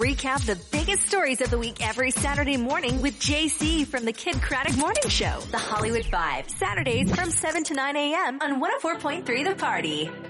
recap the biggest stories of the week every Saturday morning with JC from the Kid Craddock Morning Show. The Hollywood Five, Saturdays from 7 to 9 a.m. on 104.3 The Party.